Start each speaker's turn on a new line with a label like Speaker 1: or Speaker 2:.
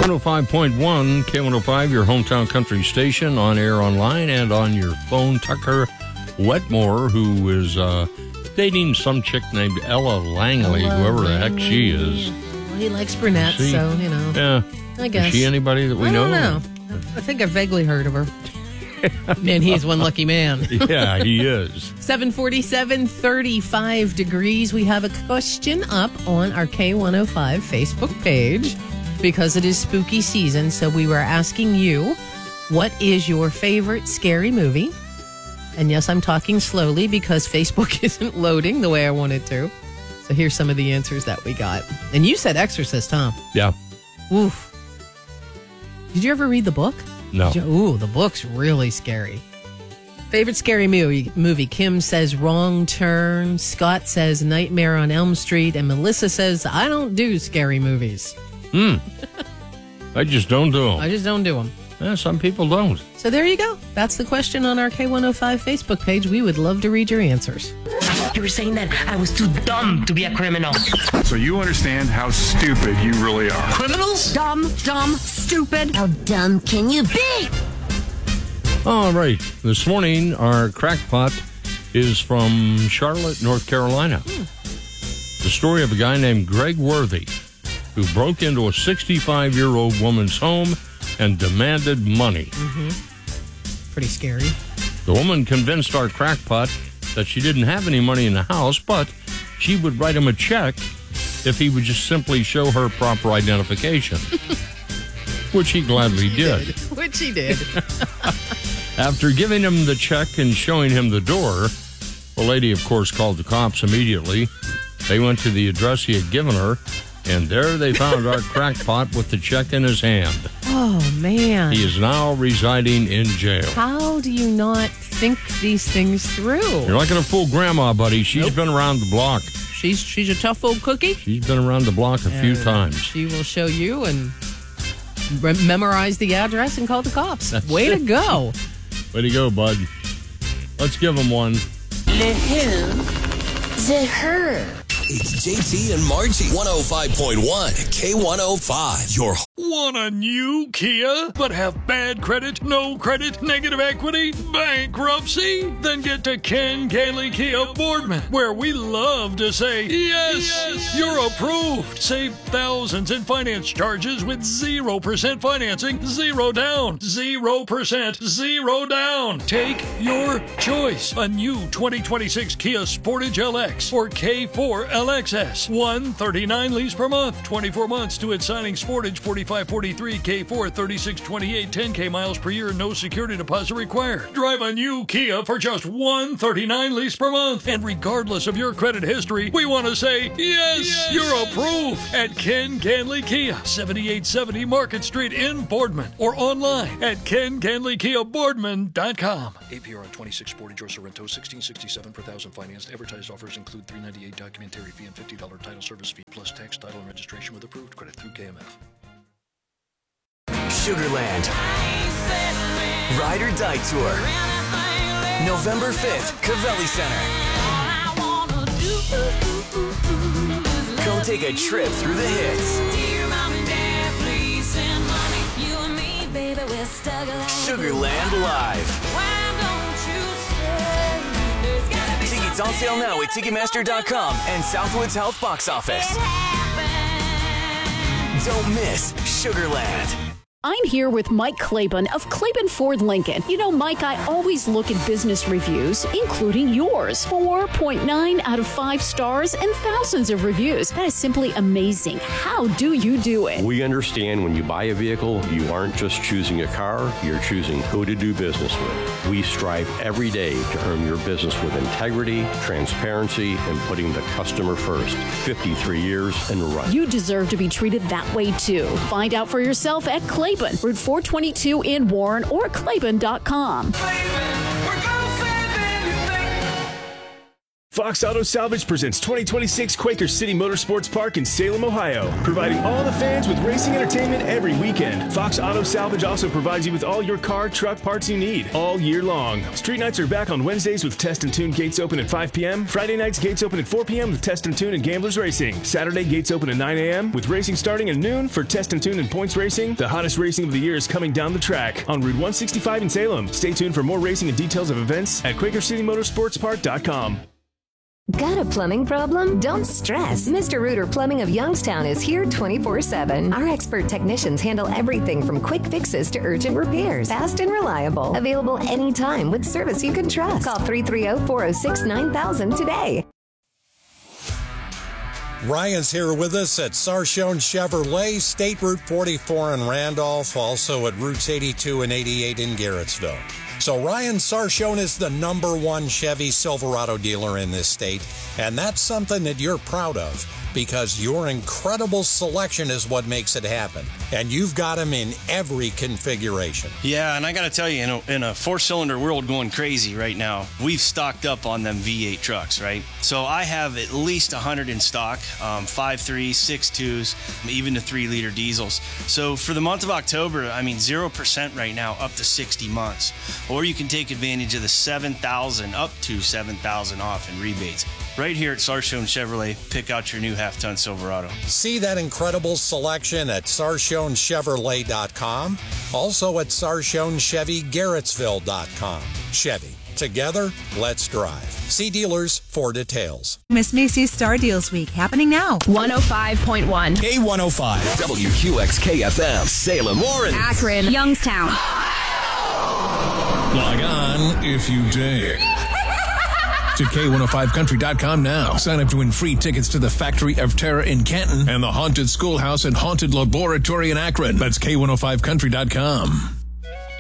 Speaker 1: 105.1 K105, your hometown country station, on air, online, and on your phone. Tucker Wetmore, who is dating some chick named Ella Langley, whoever the heck she is.
Speaker 2: Well, he likes brunettes, so, you know.
Speaker 1: Yeah.
Speaker 2: I guess.
Speaker 1: Is she anybody that we know?
Speaker 2: I don't know. I think I've vaguely heard of her. And he's one lucky man.
Speaker 1: Yeah, he is.
Speaker 2: 747, 35 degrees. We have a question up on our K105 Facebook page because it is spooky season. So we were asking you, what is your favorite scary movie? And yes, I'm talking slowly because Facebook isn't loading the way I want it to. So here's some of the answers that we got. And you said Exorcist, huh?
Speaker 1: Yeah.
Speaker 2: Oof. Did you ever read the book?
Speaker 1: No.
Speaker 2: Ooh, the book's really scary. Favorite scary movie. Kim says Wrong Turn. Scott says Nightmare on Elm Street. And Melissa says, I don't do scary movies.
Speaker 1: I just don't do them.
Speaker 2: I just don't do them.
Speaker 1: Yeah, some people don't.
Speaker 2: So there you go. That's the question on our K105 Facebook page. We would love to read your answers.
Speaker 3: You were saying that I was too dumb to be a criminal.
Speaker 4: So you understand how stupid you really are.
Speaker 3: Criminals?
Speaker 5: Dumb, stupid. How dumb can you be?
Speaker 1: All right. This morning, our crackpot is from Charlotte, North Carolina. The story of a guy named Greg Worthy who broke into a 65-year-old woman's home and demanded money.
Speaker 2: Pretty scary.
Speaker 1: The woman convinced our crackpot that she didn't have any money in the house, but she would write him a check if he would just simply show her proper identification, which he gladly did.
Speaker 2: Which he did.
Speaker 1: After giving him the check and showing him the door, the lady, of course, called the cops immediately. They went to the address he had given her, and there they found our crackpot with the check in his hand.
Speaker 2: Oh, man.
Speaker 1: He is now residing in jail.
Speaker 2: How do you not think these things through?
Speaker 1: You're not going to fool Grandma, buddy. She's been around the block.
Speaker 2: She's a tough old cookie.
Speaker 1: She's been around the block a few times.
Speaker 2: She will show you and memorize the address and call the cops. Way to go.
Speaker 1: Way to go, bud. Let's give him one.
Speaker 5: The who? The her.
Speaker 6: It's JT and Margie. 105.1 K105. Your
Speaker 7: Want a new Kia, but have bad credit, no credit, negative equity, bankruptcy? Then get to Ken Gailey Kia Boardman, where we love to say, yes, you're approved. Save thousands in finance charges with 0% financing, 0 down, 0%, 0 down. Take your choice. A new 2026 Kia Sportage LX or K4 LXS. $139 lease per month, 24 months to its signing. Sportage 4543, K4 3628, 10K miles per year, no security deposit required. Drive a new Kia for just $139 lease per month. And regardless of your credit history, we want to say, yes, you're approved at Ken Ganley Kia, 7870 Market Street in Boardman, or online at KenGanleyKiaBoardman.com.
Speaker 8: APR on 26 Sportage or Sorrento, $1,667 per thousand financed. Advertised offers include $398 documentary fee and $50 title service fee, plus tax, title, and registration with approved credit through KMF.
Speaker 6: Sugarland Ride or Die Tour, November 5th, Cavelli Center. Come take a trip through the hits. Sugarland Live. Tickets on sale now at Ticketmaster.com and Southwoods Health Box Office. Don't miss Sugarland.
Speaker 9: I'm here with Mike Claiborne of Claiborne Ford Lincoln. You know, Mike, I always look at business reviews, including yours. 4.9 out of 5 stars and thousands of reviews. That is simply amazing. How do you do it?
Speaker 10: We understand when you buy a vehicle, you aren't just choosing a car, you're choosing who to do business with. We strive every day to earn your business with integrity, transparency, and putting the customer first. 53 years and running.
Speaker 9: You deserve to be treated that way, too. Find out for yourself at Claiborne, Route 422 in Warren, or Claiborne.com.
Speaker 11: Fox Auto Salvage presents 2026 Quaker City Motorsports Park in Salem, Ohio, providing all the fans with racing entertainment every weekend. Fox Auto Salvage also provides you with all your car, truck parts you need all year long. Street nights are back on Wednesdays with Test and Tune gates open at 5 p.m. Friday nights gates open at 4 p.m. with Test and Tune and Gamblers Racing. Saturday gates open at 9 a.m. with racing starting at noon for Test and Tune and Points Racing. The hottest racing of the year is coming down the track on Route 165 in Salem. Stay tuned for more racing and details of events at QuakerCityMotorsportsPark.com.
Speaker 12: Got a plumbing problem? Don't stress. Mr. Rooter Plumbing of Youngstown is here 24/7. Our expert technicians handle everything from quick fixes to urgent repairs. Fast and reliable. Available anytime with service you can trust. Call 330-406-9000 today.
Speaker 13: Ryan's here with us at Sarshone Chevrolet, State Route 44 in Randolph, also at Routes 82 and 88 in Garrettsville. So Ryan, Sarshone is the #1 Chevy Silverado dealer in this state, and that's something that you're proud of because your incredible selection is what makes it happen. And you've got them in every configuration.
Speaker 14: Yeah, and I got to tell you, in a four-cylinder world going crazy right now, we've stocked up on them V8 trucks, right? So I have at least 100 in stock, 5.3, 6.2s, even the 3-liter diesels. So for the month of October, 0% right now, up to 60 months. Or you can take advantage of the $7,000, up to $7,000 off in rebates. Right here at Sarshone Chevrolet, pick out your new half-ton Silverado.
Speaker 13: See that incredible selection at SarshonChevrolet.com. Also at SarshonChevyGarrettsville.com. Chevy. Together, let's drive. See dealers for details.
Speaker 15: Miss Macy's Star Deals Week happening now. 105.1.
Speaker 16: K105. WQXK-FM. Salem, Warren.
Speaker 15: Akron. Youngstown.
Speaker 17: Log on if you dare. To K105Country.com now. Sign up to win free tickets to the Factory of Terror in Canton and the Haunted Schoolhouse and Haunted Laboratory in Akron. That's K105Country.com.